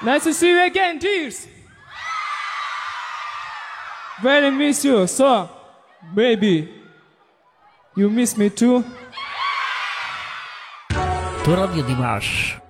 Nice to see you again, Tears. Very miss you, so maybe you miss me too. Tu Radio Dimash.